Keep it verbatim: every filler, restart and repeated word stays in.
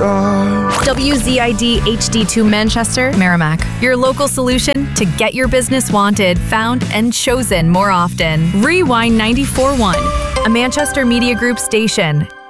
stars. W Z I D H D two Manchester, Merrimack. Your local solution to get your business wanted, found, and chosen more often. Rewind ninety-four point one, a Manchester Media Group station.